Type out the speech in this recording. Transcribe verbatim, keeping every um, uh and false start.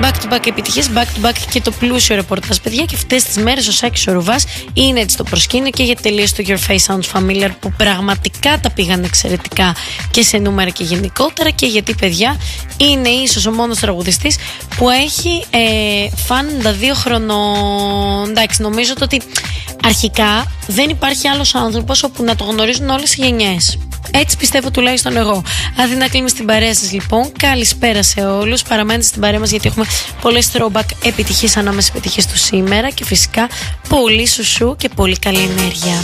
Back to back επιτυχίες, back to back και το πλούσιο ρεπορτάζ, παιδιά. Και αυτές τις μέρες ο Σάκης ο Ρουβάς είναι έτσι στο προσκήνιο και για τελείως το Your Face Sounds Familiar, που πραγματικά τα πήγαν εξαιρετικά και σε νούμερα και γενικότερα. Και γιατί, παιδιά, είναι ίσως ο μόνος τραγουδιστής που έχει ε, φαν ενενήντα δύο χρονών. Εντάξει, νομίζω ότι αρχικά δεν υπάρχει άλλος άνθρωπος όπου να το γνωρίζουν όλες οι γενιές. Έτσι πιστεύω τουλάχιστον εγώ. Αθηνά, κλείνουμε στην παρέα σας λοιπόν. Καλησπέρα σε όλους. Παραμένετε στην παρέα μας γιατί έχουμε πολλές throwback επιτυχίες ανάμεσα επιτυχίες του σήμερα. Και φυσικά πολύ σουσού και πολύ καλή ενέργεια.